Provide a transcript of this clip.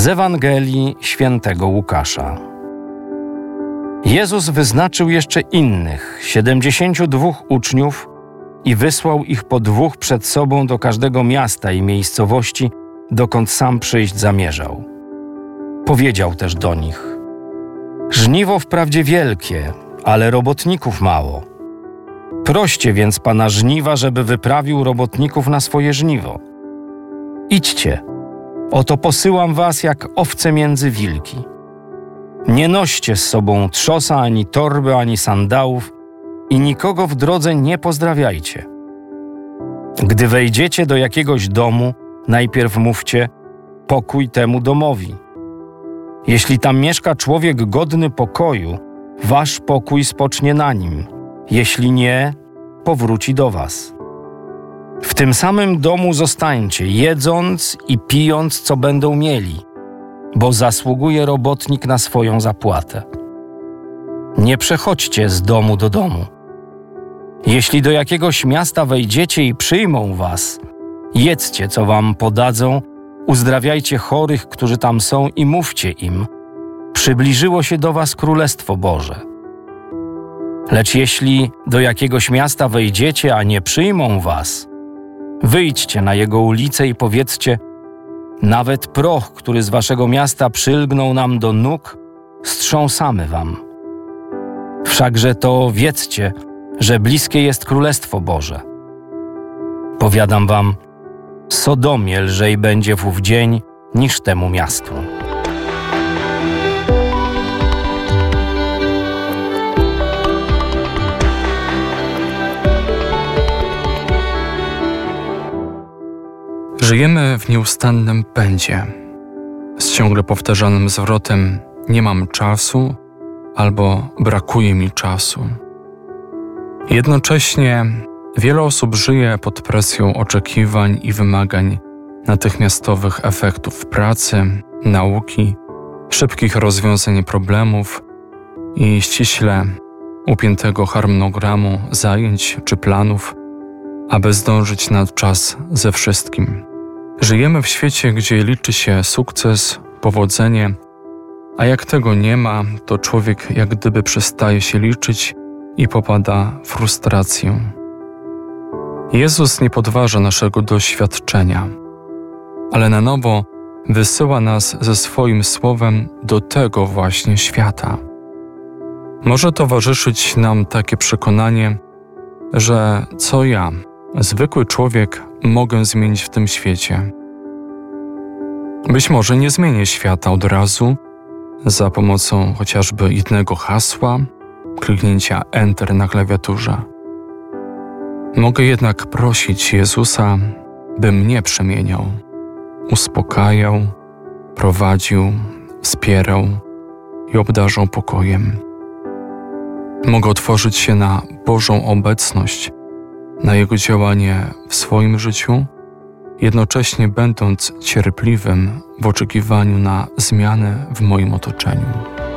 Z Ewangelii Świętego Łukasza. Jezus wyznaczył jeszcze innych, 72 uczniów i wysłał ich po 2 przed sobą do każdego miasta i miejscowości, dokąd sam przyjść zamierzał. Powiedział też do nich: żniwo wprawdzie wielkie, ale robotników mało. Proście więc Pana żniwa, żeby wyprawił robotników na swoje żniwo. Idźcie, oto posyłam was jak owce między wilki. Nie noście z sobą trzosa, ani torby, ani sandałów i nikogo w drodze nie pozdrawiajcie. Gdy wejdziecie do jakiegoś domu, najpierw mówcie: pokój temu domowi. Jeśli tam mieszka człowiek godny pokoju, wasz pokój spocznie na nim. Jeśli nie, powróci do was. W tym samym domu zostańcie, jedząc i pijąc, co będą mieli, bo zasługuje robotnik na swoją zapłatę. Nie przechodźcie z domu do domu. Jeśli do jakiegoś miasta wejdziecie i przyjmą was, jedzcie, co wam podadzą, uzdrawiajcie chorych, którzy tam są i mówcie im: przybliżyło się do was Królestwo Boże. Lecz jeśli do jakiegoś miasta wejdziecie, a nie przyjmą was, wyjdźcie na jego ulicę i powiedzcie: nawet proch, który z waszego miasta przylgnął nam do nóg, strząsamy wam. Wszakże to wiedzcie, że bliskie jest Królestwo Boże. Powiadam wam, Sodomie lżej będzie w ów dzień niż temu miastu. Żyjemy w nieustannym pędzie, z ciągle powtarzanym zwrotem: nie mam czasu albo brakuje mi czasu. Jednocześnie wiele osób żyje pod presją oczekiwań i wymagań natychmiastowych efektów pracy, nauki, szybkich rozwiązań problemów i ściśle upiętego harmonogramu zajęć czy planów, aby zdążyć na czas ze wszystkim. Żyjemy w świecie, gdzie liczy się sukces, powodzenie, a jak tego nie ma, to człowiek jak gdyby przestaje się liczyć i popada w frustrację. Jezus nie podważa naszego doświadczenia, ale na nowo wysyła nas ze swoim słowem do tego właśnie świata. Może towarzyszyć nam takie przekonanie, że co ja, zwykły człowiek, mogę zmienić w tym świecie. Być może nie zmienię świata od razu, za pomocą chociażby jednego hasła, kliknięcia Enter na klawiaturze. Mogę jednak prosić Jezusa, by mnie przemieniał, uspokajał, prowadził, wspierał i obdarzał pokojem. Mogę otworzyć się na Bożą obecność, na Jego działanie w swoim życiu, jednocześnie będąc cierpliwym w oczekiwaniu na zmiany w moim otoczeniu.